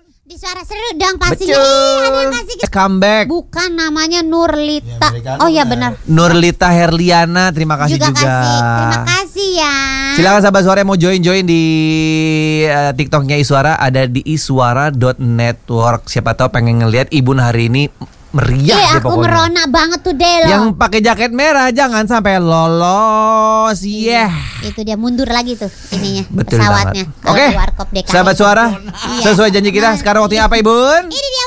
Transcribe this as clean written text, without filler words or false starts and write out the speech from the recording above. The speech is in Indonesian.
Di Suara Seru dong pastinya. Ada yang kasih comeback. Bukan, namanya Nurlita. Ya, oh ya benar. Nurlita Herliana, terima kasih juga. Terima kasih ya. Silakan sahabat Suara yang mau join di TikToknya Iswara, ada di iswara.network. Siapa tahu pengen ngelihat Ibu hari ini meriah deh aku pokoknya. merona banget tuh Del. Yang pakai jaket merah jangan sampai lolos. Itu dia mundur lagi tuh ininya. Betul pesawatnya. banget. Oke. Warkop DKI. Sahabat Suara, sesuai janji kita, sekarang waktunya apa Ibu? Ini dia